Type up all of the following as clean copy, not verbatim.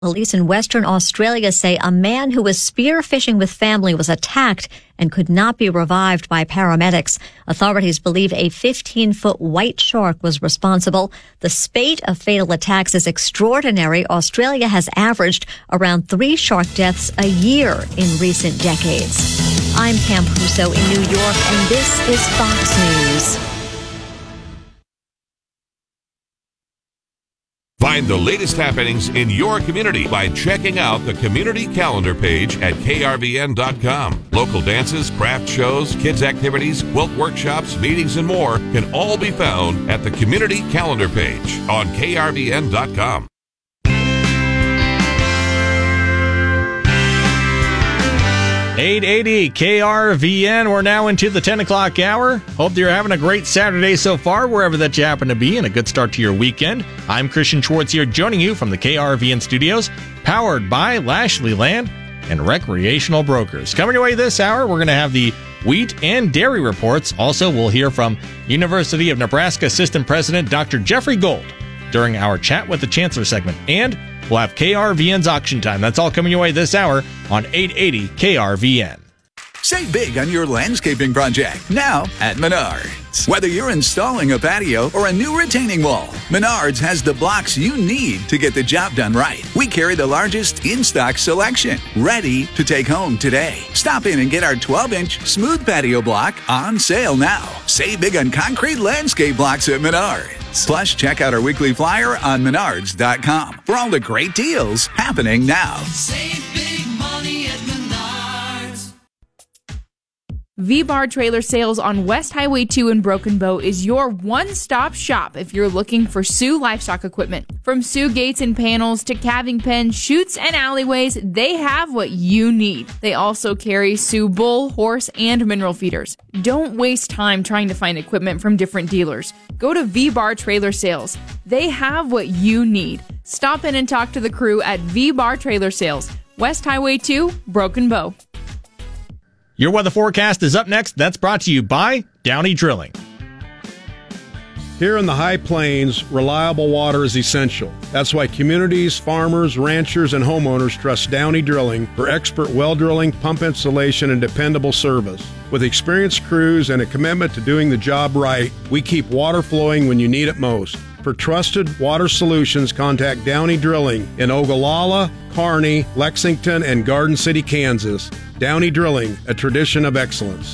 Police in Western Australia say a man who was spearfishing with family was attacked and could not be revived by paramedics. Authorities believe a 15-foot white shark was responsible. The spate of fatal attacks is extraordinary. Australia has averaged around 3 shark deaths a year in recent decades. I'm Pam Puso in New York, and this is Fox News. Find the latest happenings in your community by checking out the community calendar page at krvn.com. Local dances, craft shows, kids' activities, quilt workshops, meetings, and more can all be found at the community calendar page on krvn.com. 880 KRVN. We're now into the 10 o'clock hour. Hope you're having a great Saturday so far, wherever that you happen to be, and a good start to your weekend. I'm Christian Schwartz here, joining you from the KRVN studios, powered by Lashley Land and Recreational Brokers. Coming your way this hour, we're going to have the wheat and dairy reports. Also, we'll hear from University of Nebraska Assistant President Dr. Jeffrey Gold during our Chat with the Chancellor segment. And we'll have KRVN's auction time. That's all coming your way this hour on 880 KRVN. Save big on your landscaping project now at Menards. Whether you're installing a patio or a new retaining wall, Menards has the blocks you need to get the job done right. We carry the largest in-stock selection, ready to take home today. Stop in and get our 12-inch smooth patio block on sale now. Save big on concrete landscape blocks at Menards. Plus, check out our weekly flyer on Menards.com for all the great deals happening now. Save big money at Menards. V-Bar Trailer Sales on West Highway 2 in Broken Bow is your one-stop shop if you're looking for Sioux livestock equipment. From Sioux gates and panels to calving pens, chutes, and alleyways, they have what you need. They also carry Sioux bull, horse, and mineral feeders. Don't waste time trying to find equipment from different dealers. Go to V-Bar Trailer Sales. They have what you need. Stop in and talk to the crew at V-Bar Trailer Sales, West Highway 2, Broken Bow. Your weather forecast is up next. That's brought to you by Downey Drilling. Here in the High Plains, reliable water is essential. That's why communities, farmers, ranchers, and homeowners trust Downey Drilling for expert well drilling, pump installation, and dependable service. With experienced crews and a commitment to doing the job right, we keep water flowing when you need it most. For trusted water solutions, contact Downey Drilling in Ogallala, Kearney, Lexington, and Garden City, Kansas. Downey Drilling, a tradition of excellence.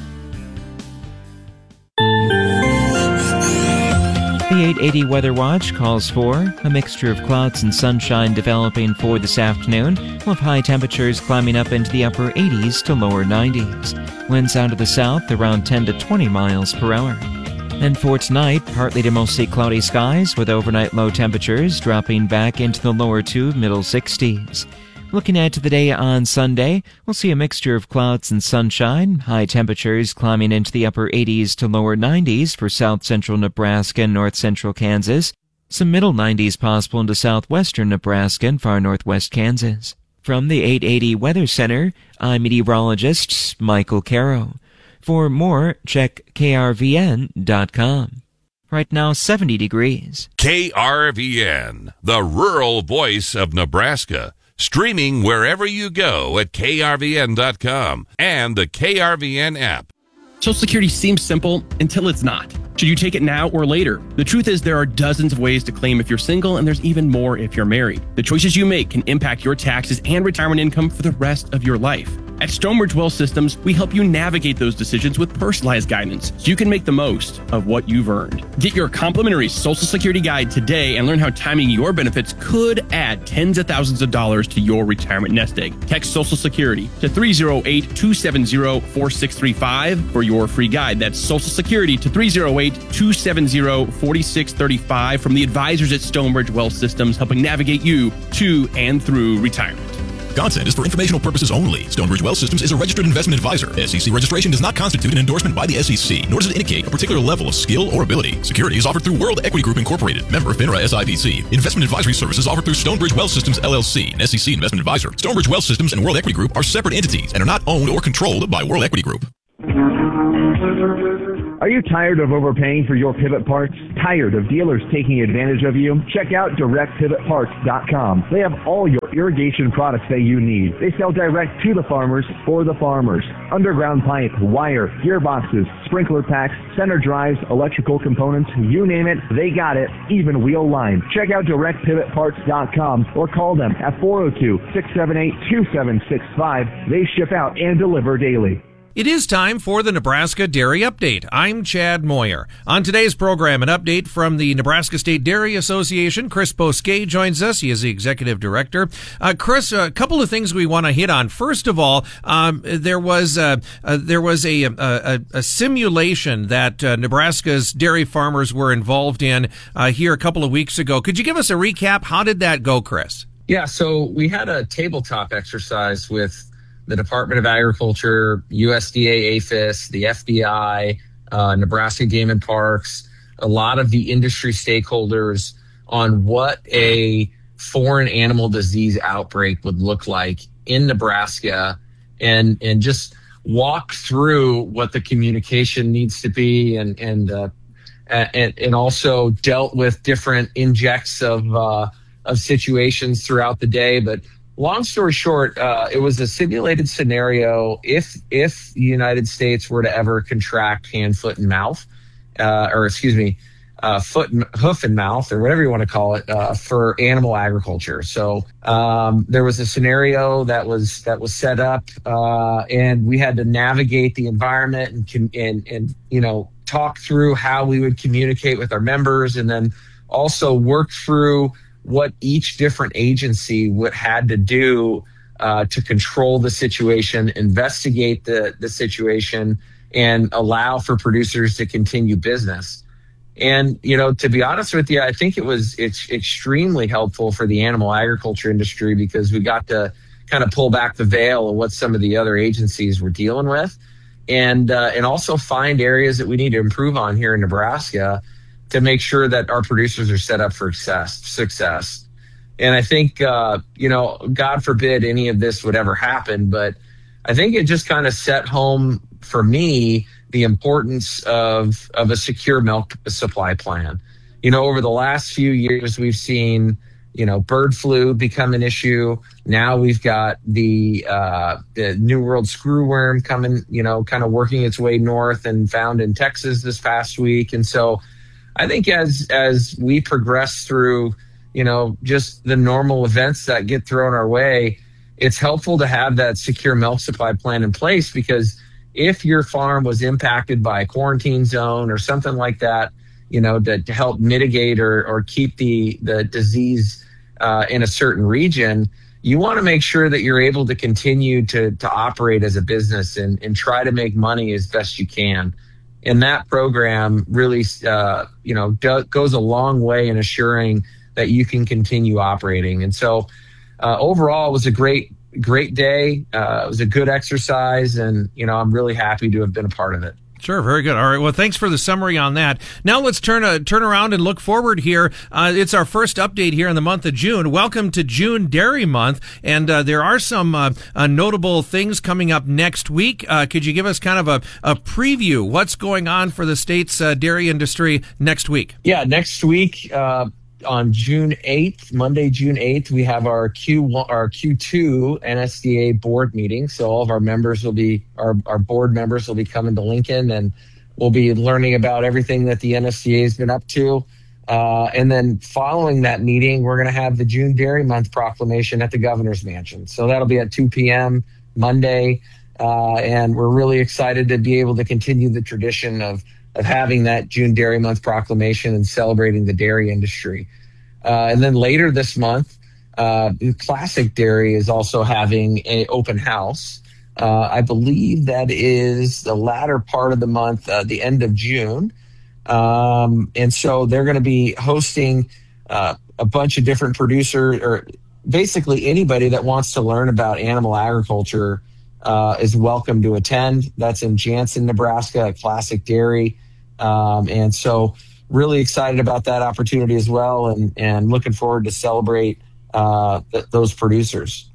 The 880 Weather Watch calls for a mixture of clouds and sunshine developing for this afternoon, with high temperatures climbing up into the upper 80s to lower 90s. Winds out of the south around 10 to 20 miles per hour. And for tonight, partly to mostly cloudy skies with overnight low temperatures dropping back into the lower to middle 60s. Looking ahead to the day on Sunday, we'll see a mixture of clouds and sunshine, high temperatures climbing into the upper 80s to lower 90s for south-central Nebraska and north-central Kansas, some middle 90s possible into southwestern Nebraska and far northwest Kansas. From the 880 Weather Center, I'm meteorologist Michael Caro. For more, check krvn.com. Right now, 70 degrees. KRVN, the rural voice of Nebraska. Streaming wherever you go at krvn.com and the KRVN app. Social Security seems simple until it's not. Should you take it now or later? The truth is there are dozens of ways to claim if you're single, and there's even more if you're married. The choices you make can impact your taxes and retirement income for the rest of your life. At Stonebridge Wealth Systems, we help you navigate those decisions with personalized guidance so you can make the most of what you've earned. Get your complimentary Social Security guide today and learn how timing your benefits could add tens of thousands of dollars to your retirement nest egg. Text Social Security to 308-270-4635 for your free guide. That's Social Security to 308-270-4635 from the advisors at Stonebridge Wealth Systems, helping navigate you to and through retirement. Content is for informational purposes only. Stonebridge Wealth Systems is a registered investment advisor. SEC registration does not constitute an endorsement by the SEC, nor does it indicate a particular level of skill or ability. Security is offered through World Equity Group Incorporated, member FINRA SIPC. Investment advisory services offered through Stonebridge Wealth Systems LLC, an SEC investment advisor. Stonebridge Wealth Systems and World Equity Group are separate entities and are not owned or controlled by World Equity Group. Are you tired of overpaying for your pivot parts? Tired of dealers taking advantage of you? Check out DirectPivotParts.com. They have all your irrigation products that you need. They sell direct to the farmers for the farmers. Underground pipe, wire, gearboxes, sprinkler packs, center drives, electrical components, you name it, they got it, even wheel line. Check out DirectPivotParts.com or call them at 402-678-2765. They ship out and deliver daily. It is time for the Nebraska Dairy Update. I'm Chad Moyer. On today's program, an update from the Nebraska State Dairy Association. Chris Bosquet joins us. He is the executive director. Chris, a couple of things we want to hit on. First of all, there was a simulation that Nebraska's dairy farmers were involved in here a couple of weeks ago. Could you give us a recap? How did that go, Chris? Yeah, so we had a tabletop exercise with the Department of Agriculture, USDA, APHIS, the FBI, Nebraska Game and Parks, a lot of the industry stakeholders on what a foreign animal disease outbreak would look like in Nebraska, and just walk through what the communication needs to be, and also dealt with different injects of situations throughout the day. But long story short, it was a simulated scenario if the United States were to ever contract hand, foot, and mouth, hoof and mouth, or whatever you want to call it, for animal agriculture. So there was a scenario that was set up, and we had to navigate the environment and talk through how we would communicate with our members, and then also work through what each different agency had to do to control the situation, investigate the situation, and allow for producers to continue business. And, to be honest with you, I think it's extremely helpful for the animal agriculture industry, because we got to kind of pull back the veil of what some of the other agencies were dealing with, and also find areas that we need to improve on here in Nebraska to make sure that our producers are set up for success. And I think, God forbid any of this would ever happen, but I think it just kind of set home for me the importance of a secure milk supply plan. Over the last few years, we've seen, bird flu become an issue. Now we've got the New World screwworm coming, kind of working its way north and found in Texas this past week. And so I think as we progress through, just the normal events that get thrown our way, it's helpful to have that secure milk supply plan in place, because if your farm was impacted by a quarantine zone or something like that, to help mitigate or keep the disease in a certain region, you want to make sure that you're able to continue to operate as a business and try to make money as best you can. And that program really, goes a long way in assuring that you can continue operating. And so overall, it was a great day. It was a good exercise, and, I'm really happy to have been a part of it. Sure, very good. All right, well, thanks for the summary on that. Now let's turn around and look forward here. It's our first update here in the month of June. Welcome to June Dairy Month, and there are some notable things coming up next week. Could you give us kind of a preview? What's going on for the state's dairy industry next week? Yeah, next week, on June 8th, Monday, June 8th, we have our Q2 NSDA board meeting. So all of our members our board members will be coming to Lincoln, and we'll be learning about everything that the NSDA has been up to. And then following that meeting, we're going to have the June Dairy Month proclamation at the Governor's Mansion. So that'll be at 2 p.m. Monday. And we're really excited to be able to continue the tradition of having that June Dairy Month proclamation and celebrating the dairy industry. And then later this month, Classic Dairy is also having an open house. I believe that is the latter part of the month, the end of June. And so they're going to be hosting a bunch of different producers, or basically anybody that wants to learn about animal agriculture is welcome to attend. That's in Jansen, Nebraska, at Classic Dairy. And so really excited about that opportunity as well, and looking forward to celebrate those producers.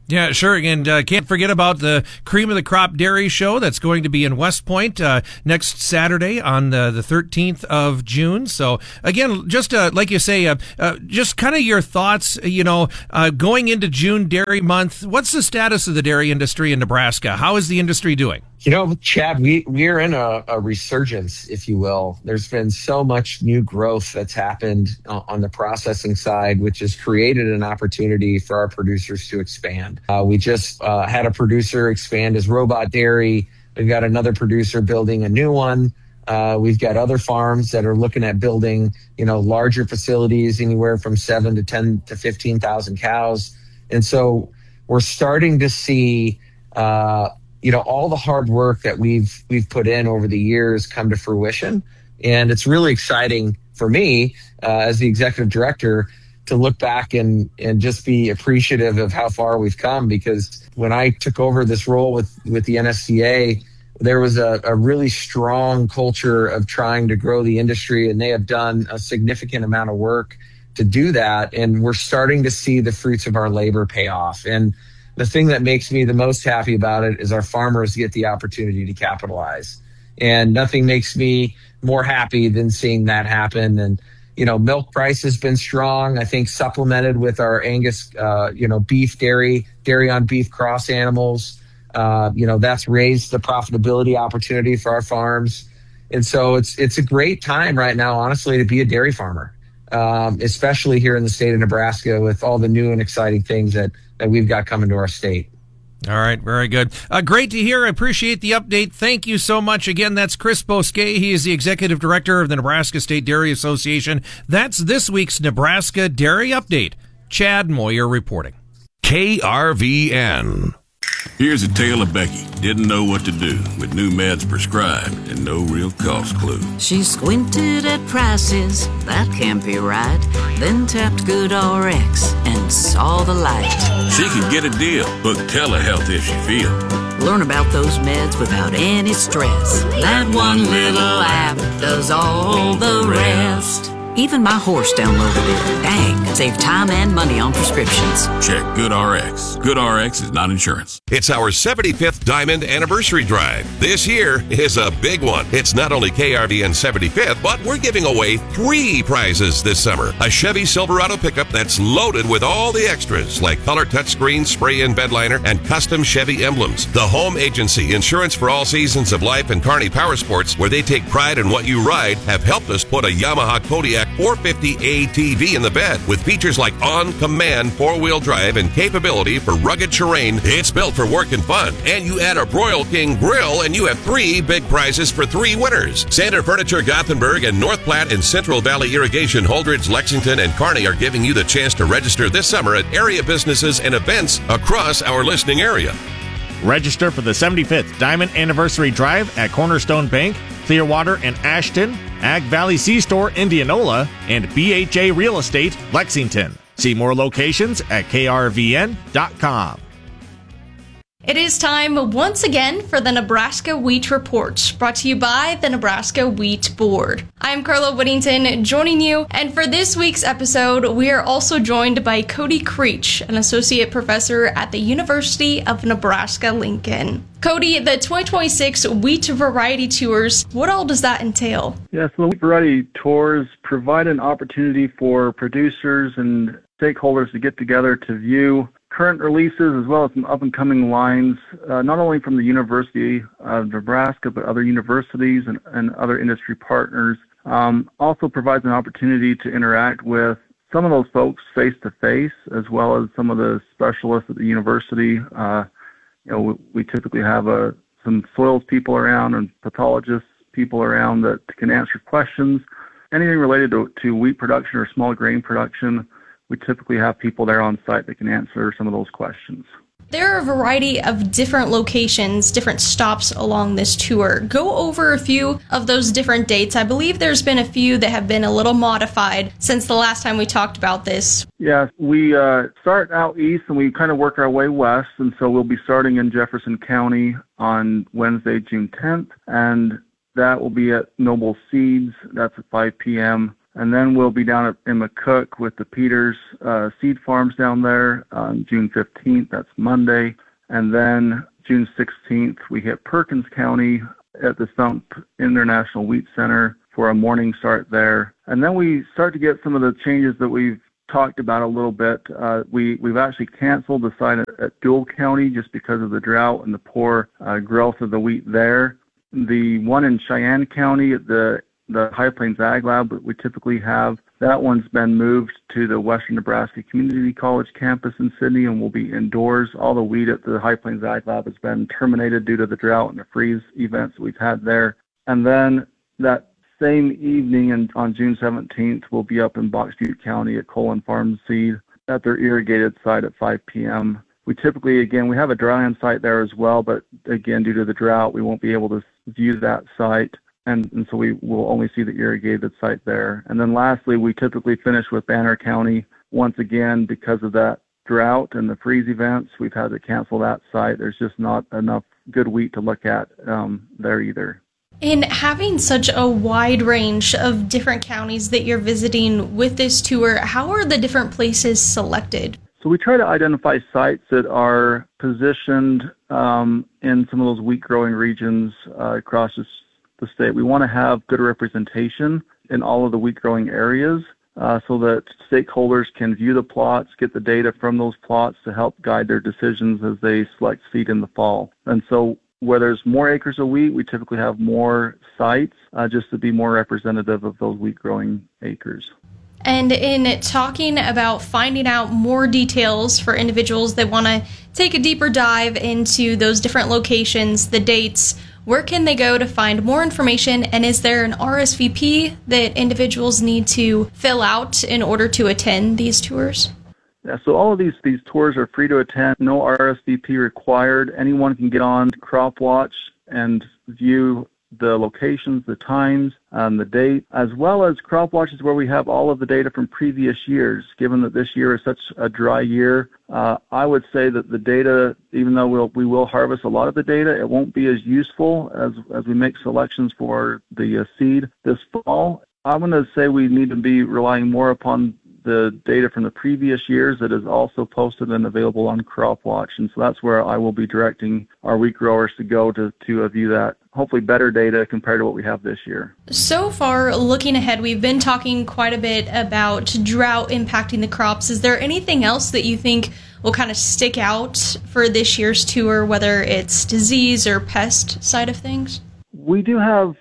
Yeah, sure. And can't forget about the Cream of the Crop Dairy Show that's going to be in West Point next Saturday on the 13th of June. So, again, just like you say, just kind of your thoughts, going into June Dairy Month. What's the status of the dairy industry in Nebraska? How is the industry doing? Chad, we're in a resurgence, if you will. There's been so much new growth that's happened on the processing side, which has created an opportunity for our producers to expand. We just had a producer expand his robot dairy. We've got another producer building a new one. We've got other farms that are looking at building, larger facilities, anywhere from 7 to 10 to 15,000 cows. And so we're starting to see all the hard work that we've put in over the years come to fruition. And it's really exciting for me as the executive director to look back and just be appreciative of how far we've come, because when I took over this role with the NSCA, there was a really strong culture of trying to grow the industry, and they have done a significant amount of work to do that. And we're starting to see the fruits of our labor pay off. And the thing that makes me the most happy about it is our farmers get the opportunity to capitalize. And nothing makes me more happy than seeing that happen. And, milk price has been strong, I think, supplemented with our Angus, beef dairy on beef cross animals. That's raised the profitability opportunity for our farms. And so it's a great time right now, honestly, to be a dairy farmer, especially here in the state of Nebraska with all the new and exciting things that we've got coming to our state. All right, very good. Great to hear. I appreciate the update. Thank you so much. Again, that's Chris Bosquet. He is the executive director of the Nebraska State Dairy Association. That's this week's Nebraska Dairy Update. Chad Moyer reporting. KRVN. Here's a tale of Becky. Didn't know what to do with new meds prescribed and no real cost clue. She squinted at prices, that can't be right. Then tapped GoodRx and saw the light. She could get a deal. Book telehealth if she feel. Learn about those meds without any stress. That one little app does all the rest. Even my horse downloaded it. Dang, save time and money on prescriptions. Check GoodRx. GoodRx is not insurance. It's our 75th Diamond Anniversary Drive. This year is a big one. It's not only KRVN's 75th, but we're giving away 3 prizes this summer. A Chevy Silverado pickup that's loaded with all the extras, like color touchscreen, spray-in bed liner, and custom Chevy emblems. The Home Agency, Insurance for All Seasons of Life, and Kearney Power Sports, where they take pride in what you ride, have helped us put a Yamaha Kodiak 450 ATV in the bed with features like on-command 4-wheel drive and capability for rugged terrain. It's built for work and fun. And you add a Broil King grill and you have 3 big prizes for 3 winners. Sander Furniture Gothenburg and North Platte and Central Valley Irrigation Holdridge, Lexington, and Kearney are giving you the chance to register this summer at area businesses and events across our listening area. Register for the 75th Diamond Anniversary Drive at Cornerstone Bank, Clearwater and Ashton, Ag Valley C-Store, Indianola, and BHA Real Estate, Lexington. See more locations at krvn.com. It is time once again for the Nebraska Wheat Report, brought to you by the Nebraska Wheat Board. I'm Carla Whittington joining you, and for this week's episode, we are also joined by Cody Creech, an associate professor at the University of Nebraska-Lincoln. Cody, the 2026 Wheat Variety Tours, what all does that entail? Yes, the Wheat Variety Tours provide an opportunity for producers and stakeholders to get together to view current releases as well as some up-and-coming lines, not only from the University of Nebraska, but other universities and other industry partners. Also provides an opportunity to interact with some of those folks face-to-face, as well as some of the specialists at the university. We typically have some soils people around and pathologists people around that can answer questions. Anything related to wheat production or small grain production, we typically have people there on site that can answer some of those questions. There are a variety of different locations, different stops along this tour. Go over a few of those different dates. I believe there's been a few that have been a little modified since the last time we talked about this. Yeah, we start out east and we kind of work our way west, and so we'll be starting in Jefferson County on Wednesday, June 10th, and that will be at Noble Seeds. That's at 5 p.m. And then we'll be down in McCook with the Peters Seed Farms down there on June 15th. That's Monday. And then June 16th, we hit Perkins County at the Stump International Wheat Center for a morning start there. And then we start to get some of the changes that we've talked about a little bit. We've actually canceled the site at Dual County just because of the drought and the poor growth of the wheat there. The one in Cheyenne County at the High Plains Ag Lab that we typically have, that one's been moved to the Western Nebraska Community College campus in Sidney and will be indoors. All the wheat at the High Plains Ag Lab has been terminated due to the drought and the freeze events that we've had there. And then that same evening on June 17th, we'll be up in Box Butte County at Colin Farm Seed at their irrigated site at 5 p.m. We typically, again, we have a dryland site there as well, but again, due to the drought, we won't be able to view that site. And so we will only see the irrigated site there. And then lastly, we typically finish with Banner County. Once again, because of that drought and the freeze events, we've had to cancel that site. There's just not enough good wheat to look at there either. In having such a wide range of different counties that you're visiting with this tour, how are the different places selected? So we try to identify sites that are positioned in some of those wheat growing regions across the state. We want to have good representation in all of the wheat growing areas so that stakeholders can view the plots, get the data from those plots to help guide their decisions as they select seed in the fall. And so where there's more acres of wheat, we typically have more sites just to be more representative of those wheat growing acres. And in talking about finding out more details for individuals that want to take a deeper dive into those different locations, the dates, where can they go to find more information? And is there an RSVP that individuals need to fill out in order to attend these tours? Yeah, so all of these tours are free to attend, no RSVP required. Anyone can get on CropWatch and view the locations, the times, the date, as well as CropWatch is where we have all of the data from previous years. Given that this year is such a dry year, I would say that the data, even though we will harvest a lot of the data, it won't be as useful as we make selections for the seed this fall. I'm going to say we need to be relying more upon the data from the previous years that is also posted and available on CropWatch. And so that's where I will be directing our wheat growers to go to view that, hopefully better data compared to what we have this year. So far, looking ahead, we've been talking quite a bit about drought impacting the crops. Is there anything else that you think will kind of stick out for this year's tour, whether it's disease or pest side of things? We do have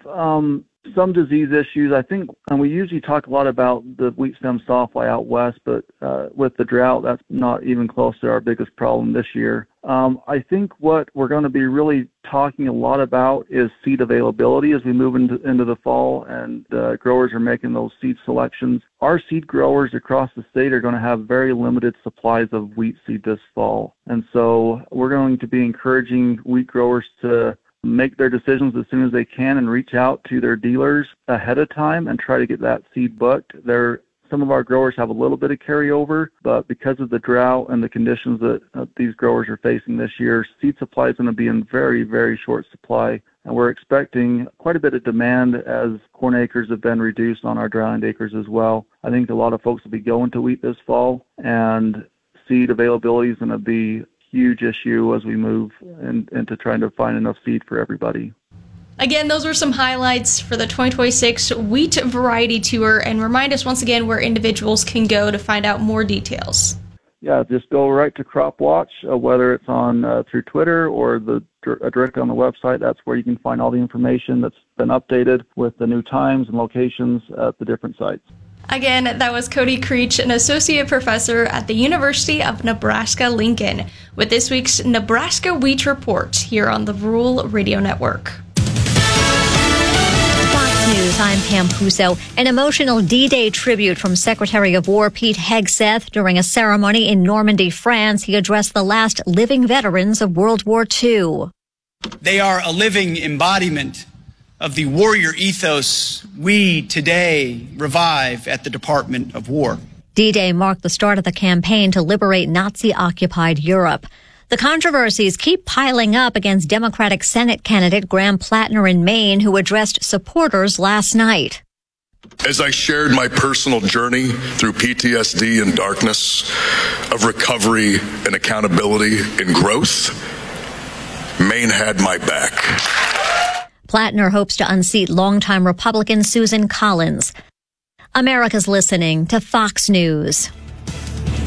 some disease issues, I think, and we usually talk a lot about the wheat stem sawfly out west, but with the drought, that's not even close to our biggest problem this year. I think what we're going to be really talking a lot about is seed availability as we move into the fall and growers are making those seed selections. Our seed growers across the state are going to have very limited supplies of wheat seed this fall. And so we're going to be encouraging wheat growers to make their decisions as soon as they can and reach out to their dealers ahead of time and try to get that seed booked. Some of our growers have a little bit of carryover, but because of the drought and the conditions that these growers are facing this year, seed supply is going to be in very, very short supply. And we're expecting quite a bit of demand as corn acres have been reduced on our dryland acres as well. I think a lot of folks will be going to wheat this fall, and seed availability is going to be huge issue as we move into trying to find enough seed for everybody. Again, those were some highlights for the 2026 Wheat Variety Tour, and remind us once again where individuals can go to find out more details. Yeah, just go right to CropWatch, whether it's on through Twitter or directly on the website. That's where you can find all the information that's been updated with the new times and locations at the different sites. Again, that was Cody Creech, an associate professor at the University of Nebraska-Lincoln, with this week's Nebraska Wheat Report here on the Rural Radio Network. Fox News, I'm Pam Puso. An emotional D-Day tribute from Secretary of War Pete Hegseth. During a ceremony in Normandy, France, he addressed the last living veterans of World War II. They are a living embodiment of the warrior ethos we today revive at the Department of War. D-Day marked the start of the campaign to liberate Nazi-occupied Europe. The controversies keep piling up against Democratic Senate candidate Graham Plattner in Maine, who addressed supporters last night. As I shared my personal journey through PTSD and darkness, of recovery and accountability and growth, Maine had my back. Plattner hopes to unseat longtime Republican Susan Collins. America's listening to Fox News.